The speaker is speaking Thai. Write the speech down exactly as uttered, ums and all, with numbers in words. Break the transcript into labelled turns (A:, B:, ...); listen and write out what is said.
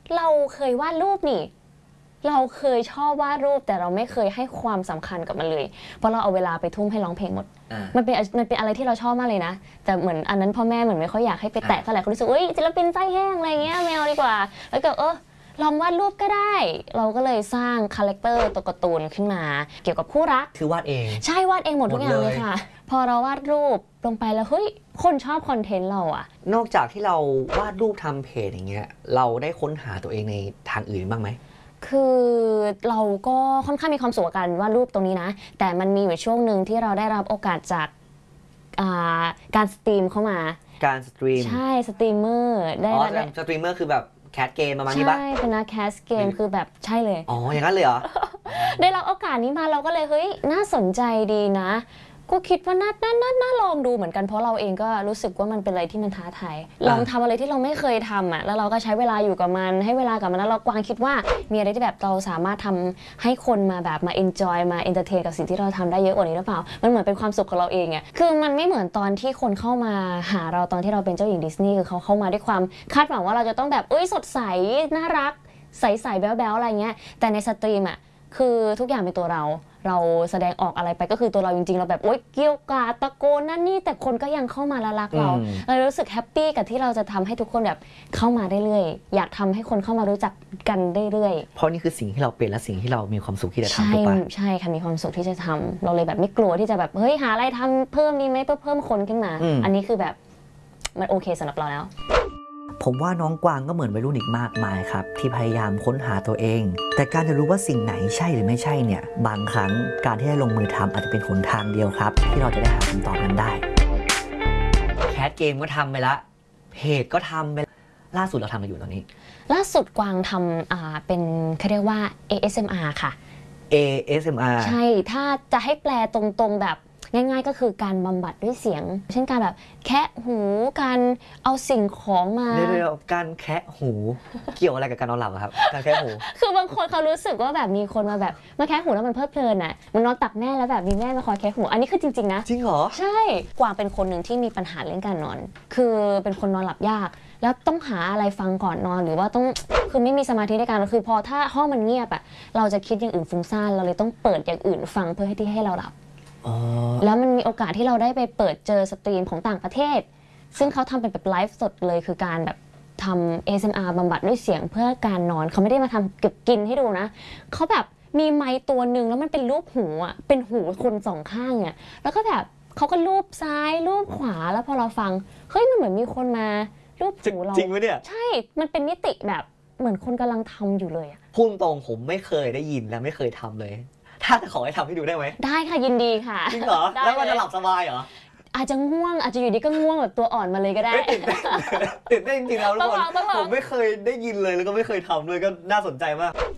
A: เราเคยวาดรูปนี่เราเคยชอบวาดรูปแต่เราไม่เคยให้ความสำคัญกับมันเลยเพราะเราเอาเวลาไปทุ่มให้ร้องเพลงหมดมันเป็นมันเป็นอะไรที่เราชอบมากเลยนะแต่เหมือนอันนั้นพ่อแม่เหมือนไม่ค่อยอยากให้ไปแตะเท่าไหร่เขารู้สึกเอ้ยศิลปินไส้แห้งอะไรเงี้ยไม่เอาดีกว่าแล้วก็เออลองวาดรูปก็ได้เราก็เลยสร้างคาแรคเตอร์ตัวการ์ตูนขึ้นมาเกี่ยวกับคู่รัก
B: คือวาดเอง
A: ใช่วาดเองหมดทุกอย่างเลยค่ะพอเราวาดรูปลงไปแล้วเฮ้ยคนชอบคอนเทนต์เราอะ
B: นอกจากที่เราวาดรูปทำเพจอย่างเงี้ยเราได้ค้นหาตัวเองในทางอื่นบ้างไหม
A: คือเราก็ค่อนข้างมีความสุขกับการวาดรูปตรงนี้นะแต่มันมีอยู่ช่วงหนึ่งที่เราได้รับโอกาสจากการสตรีมเข้ามา
B: การสตรีม
A: ใช่สตรีมเมอร์ได้
B: อ๋อสตรีมเมอร์คือแบบแคสเกมประมาณนี้ปะ
A: ใช่เป็นนักแคสเกมคือแบบใช่เลย
B: อ๋ออย่างนั้นเลยเหรอ
A: ได้รับโอกาสนี้มาเราก็เลยเฮ้ยน่าสนใจดีนะก็คิดว่าน่าน่าน่าน่าลองดูเหมือนกันเพราะเราเองก็รู้สึกว่ามันเป็นอะไรที่มันท้าทายลองทำอะไรที่เราไม่เคยทำอ่ะแล้วเราก็ใช้เวลาอยู่กับมันให้เวลากับมันแล้วเรากวางคิดว่ามีอะไรที่แบบเราสามารถทำให้คนมาแบบมา enjoy มา entertain กับสิ่งที่เราทำได้เยอะกว่านี้หรือเปล่ามันเหมือนเป็นความสุขของเราเองอ่ะคือมันไม่เหมือนตอนที่คนเข้ามาหาเราตอนที่เราเป็นเจ้าหญิงดิสนีย์คือเขาเข้ามาด้วยความคาดหวังว่าเราจะต้องแบบเอ้ยสดใสน่ารักใสๆแบ๊วๆอะไรเงี้ยแต่ในสตรีมอ่ะคือทุกอย่างเป็นตัวเราเราแสดงออกอะไรไปก็คือตัวเราจริงๆเราแบบโอ๊ยเกี่ยวกาตะโกนนั่นนี่แต่คนก็ยังเข้ามาและรักเราเรารู้สึกแฮปปี้กับที่เราจะทำให้ทุกคนแบบเข้ามาได้เรื่อยอยากทำให้คนเข้ามารู้จักกันได้เรื่อย
B: เพราะนี่คือสิ่งที่เราเป็นและสิ่งที่เรามีความสุขที่จะทำถูกปะ
A: ใช่ค่ะมีความสุขที่จะทำเราเลยแบบไม่กลัวที่จะแบบเฮ้ยหาอะไรทำเพิ่มดีไหมเพื่อเพิ่มคนขึ้นมาอันนี้คือแบบมันโอเคสำหรับเราแล้ว
B: ผมว่าน้องกวางก็เหมือนวัยรุ่นอีกมากมายครับที่พยายามค้นหาตัวเองแต่การจะรู้ว่าสิ่งไหนใช่หรือไม่ใช่เนี่ยบางครั้งการที่ได้ลงมือทำอาจจะเป็นหนทางเดียวครับที่เราจะได้หาคำตอบนั้นได้แคสเกมก็ทำไปละเพจก็ทำไปล่าสุดเราทำอะไรอยู่ตอนนี้
A: ล่าสุดกวางทำอ่าเป็นเขาเรียกว่า เอ เอส เอ็ม อาร์ ค่ะ
B: เอ เอส เอ็ม อาร์
A: ใช่ถ้าจะให้แปลตรงๆแบบง่ายๆก็คือการบำบัดด้วยเสียงเช่นการแบบแคะหูการเอาสิ่งของมา
B: เดี๋ยวๆการแคะหูเกี่ยวอะไรกับการนอนหลับครับการแคะหู
A: คือบางคนเขารู้สึกว่าแบบมีคนมาแบบมาแคะหูแล้วมันเพลิดเพลินอ่ะมันนอนตักแม่แล้วแบบมีแม่มาคอยแคะหูอันนี้คือจริงๆนะ
B: จริงเหรอ
A: ใช่กวางเป็นคนหนึ่งที่มีปัญหาเรื่องการนอนคือเป็นคนนอนหลับยากแล้วต้องหาอะไรฟังก่อนนอนหรือว่าต้องคือไม่มีสมาธิในการคือพอถ้าห้องมันเงียบอ่ะเราจะคิดอย่างอื่นฟุ้งซ่านเราเลยต้องเปิดอย่างอื่นฟังเพื่อให้ที่ให้เราหลับแล้วมันมีโอกาสที่เราได้ไปเปิดเจอสตรีมของต่างประเทศซึ่งเขาทำเป็นแบบไลฟ์สดเลยคือการแบบทำ เอ เอส เอ็ม อาร์ บำบัดด้วยเสียงเพื่อการนอนเขาไม่ได้มาทำเก็บกินให้ดูนะเขาแบบมีไมค์ตัวหนึ่งแล้วมันเป็นรูปหูอ่ะเป็นหูคนสองข้างอ่ะแล้วก็แบบเขาก็ลูบซ้ายลูบขวาแล้วพอเราฟังเฮ้ยมันเหมือนมีคนมารูปหูเรา
B: จริงไหมเนี่ย
A: ใช่มันเป็นมิติแบบเหมือนคนกำลังทำอยู่เลยอ่ะ
B: พูดตรงผมไม่เคยได้ยินและไม่เคยทำเลยถ้าจะขอให้ทำให้ดูได้ไหม
A: ได้ค่ะยินดีค่ะ
B: จริงเหรอแล้วมันจะหลับสบายเหรอ
A: อาจจะง่วงอาจจะอยู่ดีก็ง่วงแบบตัวอ่อนมาเลยก็ได้
B: ตื่นเต้นตื่นเต้นจริงๆแล้วทุกคนผมไม่เคยได้ยินเลยแล้วก็ไม่เคยทำเลยก็น่าสนใจมาก